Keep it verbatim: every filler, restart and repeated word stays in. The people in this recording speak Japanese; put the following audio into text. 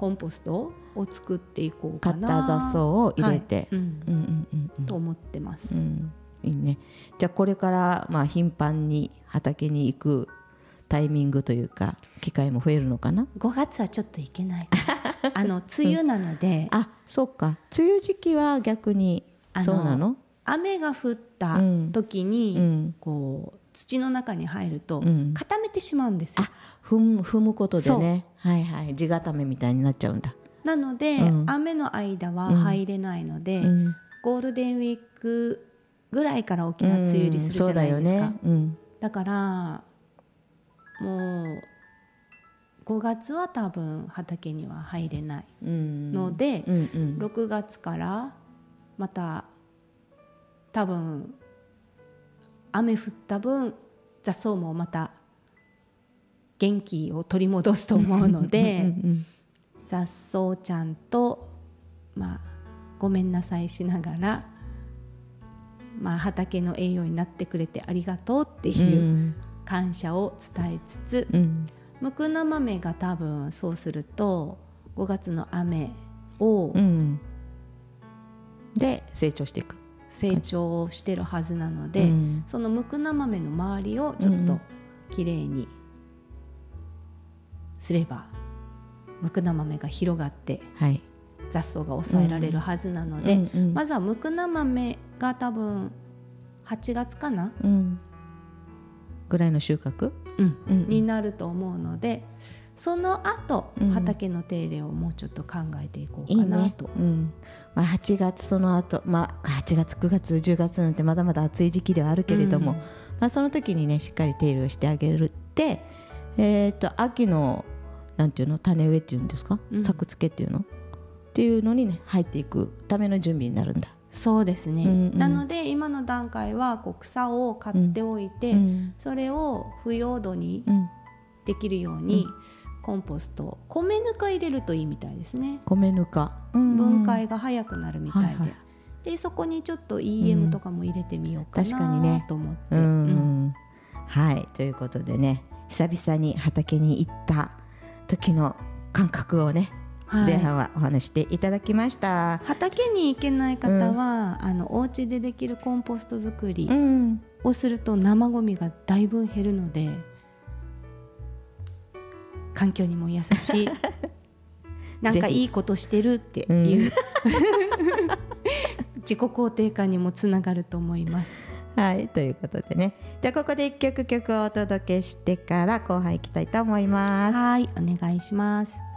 コンポストを作っていこうかな、 買った雑草を入れて、 はい、うんうんうんうんうん、 と思ってます、 うん、いいね。じゃあこれからまあ頻繁に畑に行くタイミングというか機会も増えるのかな。 ごがつはちょっと行けないかなあの梅雨なので、 うん、あ、そうか、梅雨時期は逆にそうなの。 雨が降った時に、うん、こう土の中に入ると固めてしまうんですよ、 うん、あ、踏む、踏むことでね、はいはい、地固めみたいになっちゃうんだ。 なので、うん、雨の間は入れないので、うん、ゴールデンウィークぐらいから沖縄梅雨入りするじゃないですか、うん、そうだよね、うん、だからもうごがつは多分畑には入れないので、うんうんうん、ろくがつからまた多分雨降った分雑草もまた元気を取り戻すと思うのでうんうん、雑草ちゃんと、まあ、ごめんなさいしながら、まあ、畑の栄養になってくれてありがとうっていう感謝を伝えつつ、うん、むくな豆が多分そうするとごがつの雨を、うん、 で成長していく成長してるはずなので、うん、そのむくな豆の周りをちょっときれいにすれば、むくな豆が広がって、はい、雑草が抑えられるはずなので、うんうんうん、まずはむくな豆が多分はちがつかな、うん、 ぐらいの収穫、 うんうん、になると思うので、その後、うん、畑の手入れをもうちょっと考えていこうかなと。 いいね、うん、まあ、はちがつその後、まあ、はちがつくがつじゅうがつなんてまだまだ暑い時期ではあるけれども、うん、まあ、その時にねしっかり手入れをしてあげるって、えー、と秋のなんていうの種植えっていうんですか、うん、作付けっていうのっていうのに、ね、入っていくための準備になるんだ。 そうですね、うんうん、なので今の段階はこう草を買っておいて、うん、それを腐葉土にできるように、うん、コンポスト、米ぬか入れるといいみたいですね。 米ぬか、 うんうん、分解が早くなるみたいで、はいはい、でそこにちょっと イーエム とかも入れてみようかなと思って、うんうん、 はい、ということでね、久々に畑に行った時の感覚をね、はい、前半はお話していただきました。 畑に行けない方は、うん、あのお家でできるコンポスト作りをすると生ゴミがだいぶ減るので、環境にも優しいなんかいいことしてるっていう、うん、自己肯定感にもつながると思います。 はい、ということでね、じゃあここで一曲曲をお届けしてから後半いきたいと思います。 はい、お願いします。